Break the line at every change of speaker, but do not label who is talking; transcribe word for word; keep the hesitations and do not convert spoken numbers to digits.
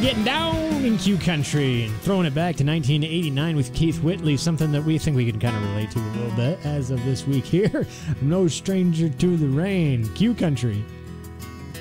getting down in Q Country and throwing it back to nineteen eighty-nine with Keith Whitley, something that we think we can kind of relate to a little bit as of this week here. I'm no stranger to the rain. Q Country.